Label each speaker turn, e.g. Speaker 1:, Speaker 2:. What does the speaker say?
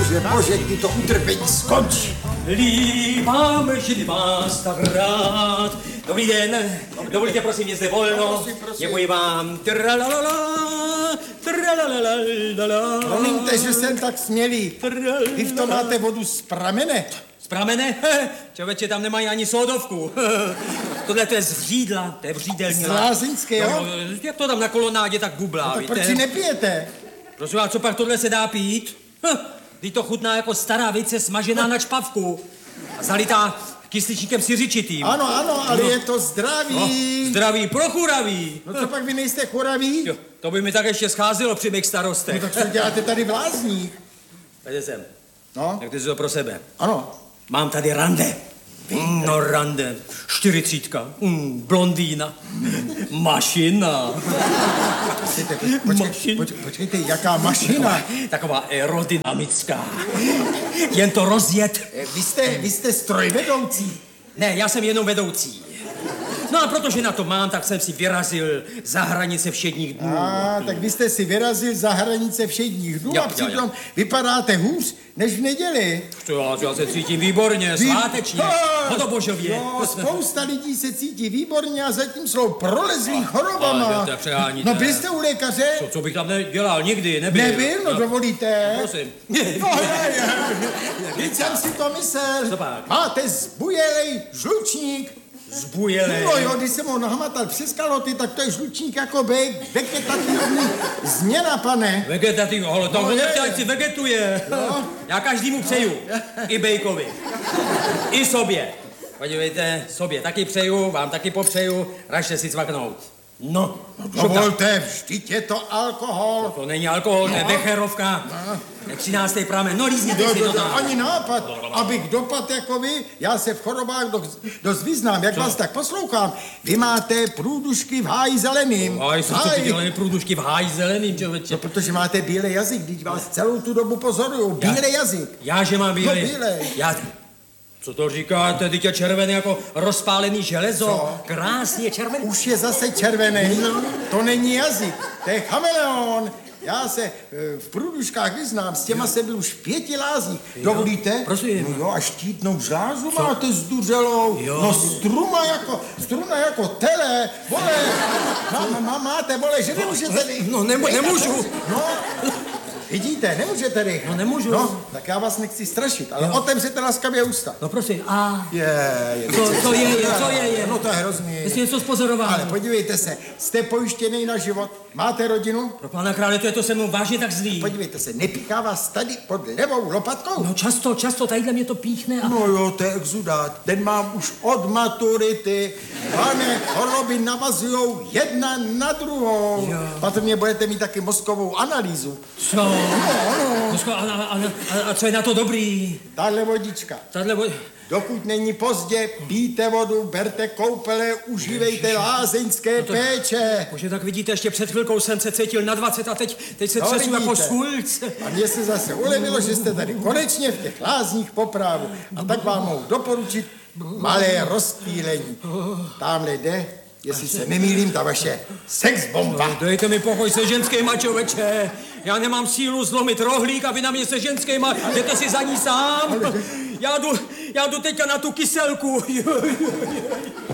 Speaker 1: bože, kdy to utrpení skončí.
Speaker 2: Líbám, že vás tak rád. Dobrý den, dovolíte prosím, je zde volno. Děkuji vám.
Speaker 1: Promiňte, že jsem tak smělý. Vy v tom máte vodu z pramene?
Speaker 2: Z pramene? Člověče, tam nemají ani sódovku. Tohle to je z vřídla, to je vřídelní.
Speaker 1: Z lázeňské, jo?
Speaker 2: No, jak to tam na kolonádě tak bublá,
Speaker 1: no, tak
Speaker 2: víte?
Speaker 1: proč si nepijete?
Speaker 2: Prosím vás, co pak tohle se dá pít? Vždyť to chutná jako stará vejce smažená na čpavku a zalitá kysličníkem siřičitým.
Speaker 1: Ano, ale je to zdravý.
Speaker 2: No, zdravý, prochuravý.
Speaker 1: No co pak vy nejste churaví?
Speaker 2: Jo, to by mi tak ještě scházelo při mých starostech.
Speaker 1: No tak co děláte tady v lázních?
Speaker 2: Tady jsem.
Speaker 1: No?
Speaker 2: Jak ty si to pro sebe?
Speaker 1: Ano.
Speaker 2: Mám tady rande. No rande. 40, blondýna. Mašina.
Speaker 1: Počkejte, jaká mašina?
Speaker 2: Taková aerodynamická. Jen to rozjet.
Speaker 1: Vy jste strojvedoucí.
Speaker 2: Ne, já jsem jenom vedoucí. No a protože na to mám, tak jsem si vyrazil za hranice všedních dnů.
Speaker 1: Tak vy jste si vyrazil za hranice všedních dnů a přitom vypadáte hůř než v neděli.
Speaker 2: Já se cítím výborně, svátečně, hodobožově.
Speaker 1: No, spousta lidí se cítí výborně a zatím jsou prolezlý chorobama. No byl jste u lékaře?
Speaker 2: Co bych tam nedělal, nikdy, nebyl.
Speaker 1: Nebyl? No dovolíte.
Speaker 2: Prosím.
Speaker 1: Víc jsem si to myslel.
Speaker 2: Co pak?
Speaker 1: Máte zbujelej žlučník.
Speaker 2: Zbujelej.
Speaker 1: No jo, když jsem ho nahmatal přes kaloty, tak to je žlučník jako vegetativní změna, pane.
Speaker 2: Vegetativní, ale to ať si vegetuje.
Speaker 1: No.
Speaker 2: Já každému přeju. I Bejkovi. I sobě. Podívejte, sobě taky přeju, vám taky popřeju, ražte si cvaknout. No,
Speaker 1: dovolte, vždyť je to alkohol.
Speaker 2: To není alkohol, to je becherovka. 13. pramen, no lízněte si to tam.
Speaker 1: Ani nápad, abych dopad jako vy, já se v chorobách dost vyznám, jak vás tak poslouchám. Vy máte průdušky v háji zeleným.
Speaker 2: Co ty dělají průdušky v háji zeleným, člověče?
Speaker 1: No, protože máte bílej jazyk, když vás celou tu dobu pozoruju. Bílej jazyk.
Speaker 2: Já, že mám bílej?
Speaker 1: No, bílej.
Speaker 2: Co to říkáte, teď je červený jako rozpálený železo.
Speaker 1: Co?
Speaker 2: Krásně červený.
Speaker 1: Už je zase červený. To není jazyk, to je chameleon. Já se v průduškách vyznám, s těma jsem byl už v 5 lázních. Dovolíte?
Speaker 2: Prosím.
Speaker 1: No jo, a štítnou žlázu máte zduřelou. Jo. No struna jako tele. Vole, máte, vole, že nemůžete...
Speaker 2: No nemůžu.
Speaker 1: No, vidíte, nemůžete rychle.
Speaker 2: No nemůžu.
Speaker 1: No, tak já vás nechci strašit, ale otevřete laskavě ústa.
Speaker 2: No prosím, Co je?
Speaker 1: No to je hrozný.
Speaker 2: Jestli něco spozoroval.
Speaker 1: Ale podívejte se, jste pojištěný na život, máte rodinu?
Speaker 2: Pro pána krále, to je to se mnou vážně tak zlý.
Speaker 1: Podívejte se, nepíchá vás tady pod levou lopatkou?
Speaker 2: No často, tadyhle mě to píchne a...
Speaker 1: No jo, to je exudát, ten mám už od maturity. Pane, choroby navazujou jedna na druhou. Jo. Patrně budete mít taky mozkovou analýzu.
Speaker 2: Co? No. A co je na to dobrý?
Speaker 1: Tahle vodička. Dokud není pozdě, pijte vodu, berte koupele, užívejte lázeňské péče.
Speaker 2: Bože, tak vidíte, ještě před chvilkou jsem se cítil na 20 a teď se třesu jako skulc.
Speaker 1: A mně se zase ulevilo, že jste tady konečně v těch lázních po právu. A tak vám mohu doporučit malé rozptýlení. Tamhle jde, jestli se nemýlím, ta vaše sexbomba.
Speaker 2: Dejte mi pokoj se ženskýma, člověče. Já nemám sílu zlomit rohlík a vy na mě se ženskýma. Jdete si za ní sám. Já jdu teďka na tu kyselku.